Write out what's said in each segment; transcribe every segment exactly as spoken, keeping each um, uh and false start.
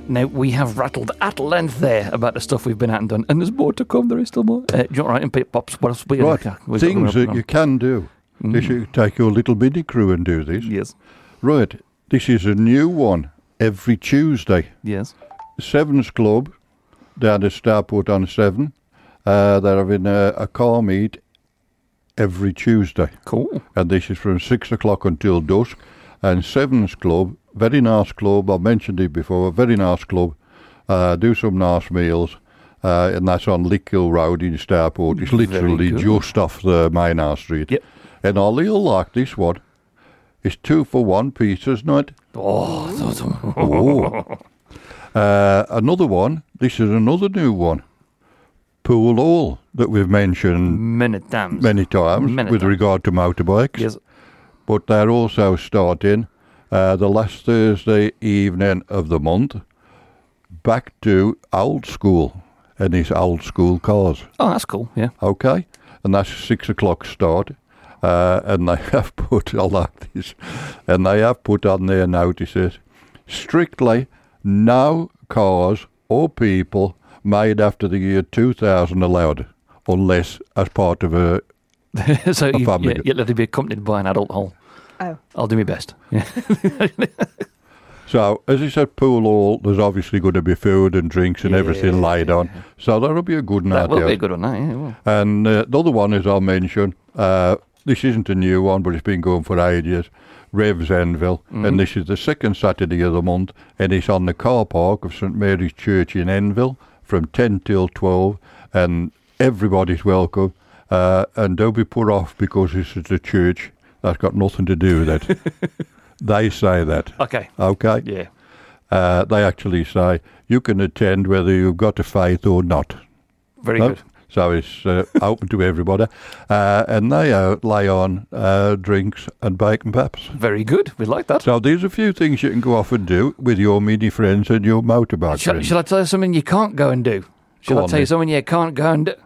Now, we have rattled at length there about the stuff we've been out and done, and there's more to come. There is still more. Uh, do you want to write in Pip Pops? What else? We Right, we've things got that you can do. Mm. This you take your little mini crew and do this. Yes. Right, this is a new one every Tuesday. Yes. Sevens Club down at Starport on Seven. Uh, they're having a, a car meet every Tuesday. Cool. And this is from six o'clock until dusk. And Sevens Club, very nice club. I mentioned it before. A very nice club. Uh, do some nice meals. Uh, and that's on Lickhill Road in Starport. It's literally just off the main house street. Yep. And Ollie will like this one. It's two for one pizzas night. Oh, those Oh. Uh, another one. This is another new one. Pool Hall that we've mentioned many times, many times Many with times. regard to motorbikes. Yes. But they're also starting uh, the last Thursday evening of the month back to old school and these old school cars. Oh, that's cool. Yeah. Okay, and that's a six o'clock start. Uh, and they have put, I like this, and they have put on their notices, strictly no cars or people made after the year two thousand allowed, unless as part of a, so a you, family. yeah, you'll have to be accompanied by an adult hole. Oh. I'll do my best. Yeah. So, as I said, Pool Hall, there's obviously going to be food and drinks and Yeah, everything laid on. So that'll be a good night That will out. be a good one, that, yeah, it will. And uh, the other one, as I'll mention, uh, this isn't a new one, but it's been going for ages, Revs Enville, Mhm. and this is the second Saturday of the month, and it's on the car park of St Mary's Church in Enville from ten till twelve, and everybody's welcome, uh, and don't be put off because this is a church. That's got nothing to do with it. They say that. Okay. Okay? Yeah. Uh, they actually say you can attend whether you've got a faith or not. Very No? good. So it's uh, open to everybody. Uh, and they uh, lay on uh, drinks and bacon paps. Very good. We like that. So there's a few things you can go off and do with your mini friends and your motorbike Shall, friends. shall I tell you something you can't go and do? Shall Go I on tell you then. something you can't go and do?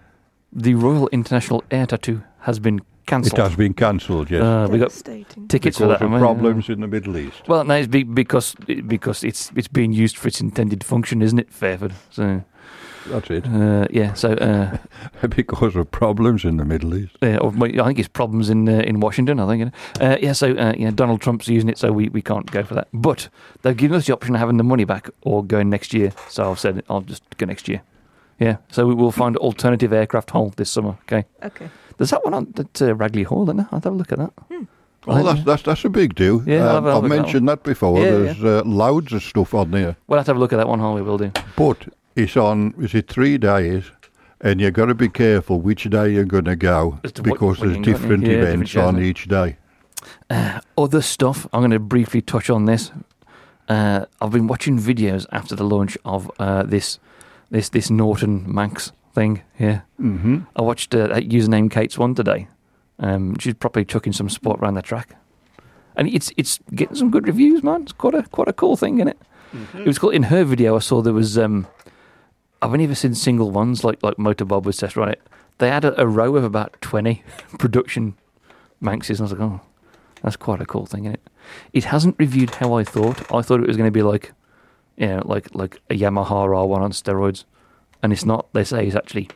The Royal International Air Tattoo has been It cancelled. has been cancelled, yes. Uh, we got Devastating. tickets because for that. of haven't we? problems in the Middle East. Well, no, it's be, because because it's it's being used for its intended function, isn't it, Fairford? So That's it. uh, yeah, so uh, Because of problems in the Middle East. yeah, or, well, I think it's problems in uh, in Washington. I think you know. uh, yeah, so uh, yeah, Donald Trump's using it, so we, we can't go for that. But they've given us the option of having the money back or going next year. So I've said I'll just go next year. Yeah, so we will find alternative aircraft hull this summer. Okay. Okay. There's that one on at uh, Ragley Hall, isn't there? I'll have a look at that. Oh, that's, that's, that's a big deal. Yeah, I'll have Um, a I've look at that mentioned that before. Yeah, There's Uh, loads of stuff on there. We'll have to have a look at that one, Harley, will do. But it's on, is it three days? And you've got to be careful which day you're going to go As to what- because when there's you can go, different yeah, different events shows, on isn't it? each day. Uh, other stuff, I'm going to briefly touch on this. Uh, I've been watching videos after the launch of uh, this this this Norton Manx thing here. Mm-hmm. I watched uh, a username Kate's one today. Um, she's probably chucking some sport around the track. And it's it's getting some good reviews, man. It's quite a quite a cool thing, isn't it? Mm-hmm. It was cool. In her video, I saw there was... Um, I've only ever seen single ones, like like Motorbob was test run it. They had a, a row of about twenty production Manxes, and I was like, oh, that's quite a cool thing, isn't it? It hasn't reviewed how I thought. I thought it was going to be like, you know, like like a Yamaha R one on steroids, and it's not. They say it's actually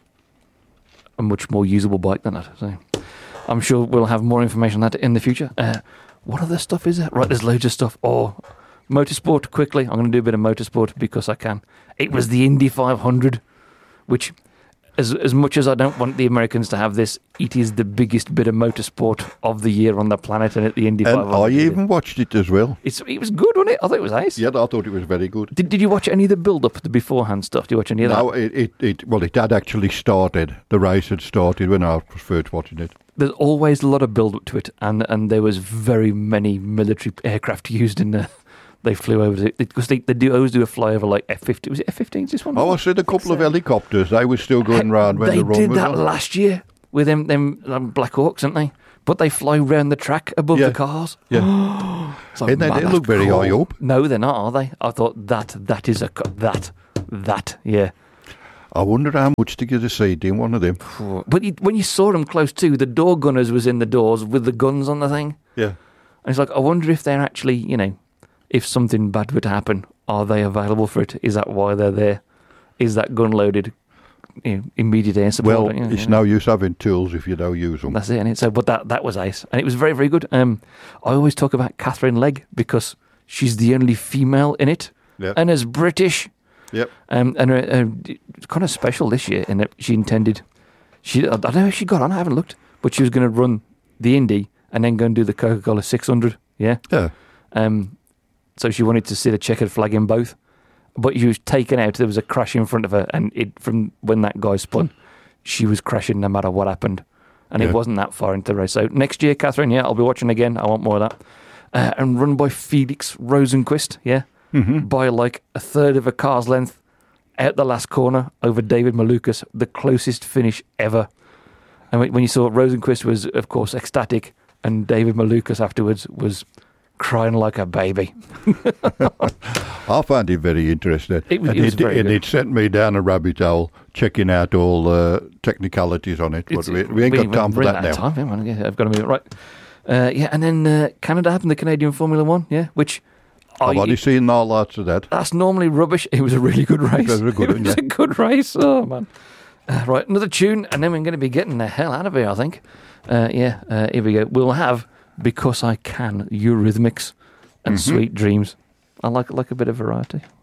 a much more usable bike than that. So I'm sure we'll have more information on that in the future. Uh, what other stuff is there? Right, there's loads of stuff. Oh, motorsport, quickly. I'm going to do a bit of motorsport because I can. It was the Indy five hundred, which, as as much as I don't want the Americans to have this, it is the biggest bit of motorsport of the year on the planet, and at the Indy And five hundred. I even watched it as well. It's, it was good, wasn't it? I thought it was ace. Yeah, I thought it was very good. Did, did you watch any of the build-up, the beforehand stuff? Did you watch any of that? No, it, it, it, well, it had actually started. The race had started when I was first watching it. There's always a lot of build-up to it, and, and there was very many military aircraft used in the... They flew over it because they, they do always do a flyover like F fifteen. Was it F fifteen? This one? Oh, I said a couple so. of helicopters. They were still going round when they the run did was that on. last year with them them um, Black Hawks, didn't they? But they fly round the track above Yeah. the cars. Yeah. It's like, And they man, didn't that's look very cool. high up. No, they're not, are they? I thought that that is a co- that that yeah. I wonder how much to get a seat in one of them. But you, when you saw them close too, the door gunners was in the doors with the guns on the thing. Yeah. And it's like, I wonder if they're actually, you know, if something bad were to happen, are they available for it? Is that why they're there? Is that gun loaded? You know, immediate air support. Well, you know, it's you know. no use having tools if you don't use them. That's it. And so, but that that was ace, and it was very very good. Um, I always talk about Catherine Legg because she's the only female in it, Yep. and as British. Yep. Um, and uh, uh, it's kind of special this year in that she intended. She I don't know if she got on. I haven't looked, but she was going to run the Indy and then go and do the Coca-Cola six hundred. Yeah. Yeah. Um, so she wanted to see the checkered flag in both. But she was taken out. There was a crash in front of her, and it from when that guy spun, she was crashing no matter what happened, and Yeah. it wasn't that far into the race. So next year, Catherine, yeah, I'll be watching again. I want more of that. Uh, and run by Felix Rosenquist, yeah, Mm-hmm. by like a third of a car's length out the last corner over David Malukas, the closest finish ever. And when when you saw Rosenquist was, of course, ecstatic, and David Malukas afterwards was crying like a baby. I found it very interesting. It was- and it was very and good. it sent me down a rabbit hole checking out all uh, technicalities on it. But It's- we, we ain't got time for really that out now. of Time, yeah, man. Yeah, I've got to move it right. Uh, yeah, and then uh, Canada happened, the Canadian Formula One, yeah, which I've I- only seen no lots of that. that's normally rubbish. It was a really good race. It was a good It one, was yeah. a good race. Oh man! Uh, right, another tune, and then we're going to be getting the hell out of here. I think. Uh, yeah, uh, here we go. We'll have "Because I Can," Eurythmics, and Mhm. "Sweet Dreams." I like like a bit of variety.